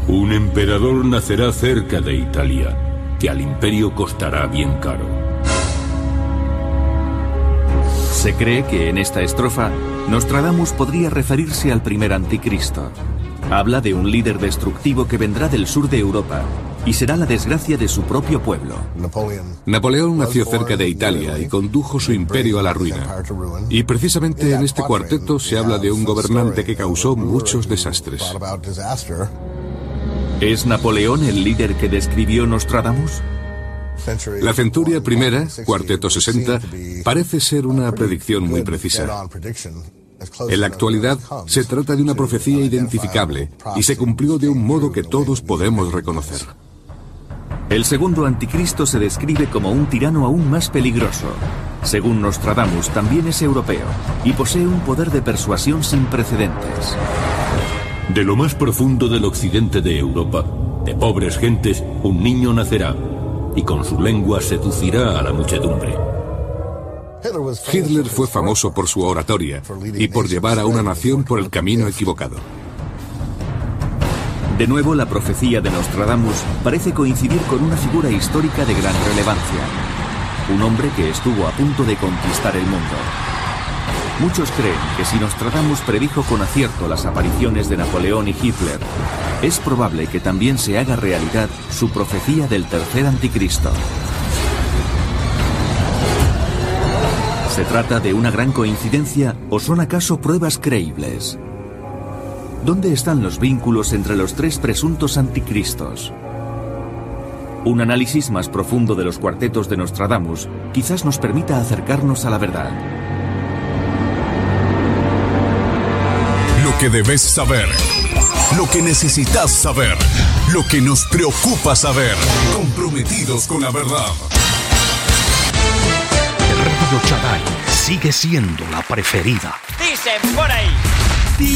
Un emperador nacerá cerca de Italia, que al imperio costará bien caro. Se cree que en esta estrofa, Nostradamus podría referirse al primer anticristo. Habla de un líder destructivo que vendrá del sur de Europa y será la desgracia de su propio pueblo. Napoleón nació cerca de Italia y condujo su imperio a la ruina. Y precisamente en este cuarteto se habla de un gobernante que causó muchos desastres. ¿Es Napoleón el líder que describió Nostradamus? La Centuria I, cuarteto 60, parece ser una predicción muy precisa. En la actualidad, se trata de una profecía identificable y se cumplió de un modo que todos podemos reconocer. El segundo anticristo se describe como un tirano aún más peligroso. Según Nostradamus, también es europeo y posee un poder de persuasión sin precedentes. De lo más profundo del occidente de Europa, de pobres gentes, un niño nacerá y con su lengua seducirá a la muchedumbre. Hitler fue famoso por su oratoria y por llevar a una nación por el camino equivocado. De nuevo, la profecía de Nostradamus parece coincidir con una figura histórica de gran relevancia. Un hombre que estuvo a punto de conquistar el mundo. Muchos creen que si Nostradamus predijo con acierto las apariciones de Napoleón y Hitler, es probable que también se haga realidad su profecía del tercer anticristo. ¿Se trata de una gran coincidencia o son acaso pruebas creíbles? ¿Dónde están los vínculos entre los tres presuntos anticristos? Un análisis más profundo de los cuartetos de Nostradamus quizás nos permita acercarnos a la verdad. Lo que debes saber, lo que necesitas saber, lo que nos preocupa saber, comprometidos con la verdad. Radio Chadai sigue siendo la preferida. Dicen por ahí.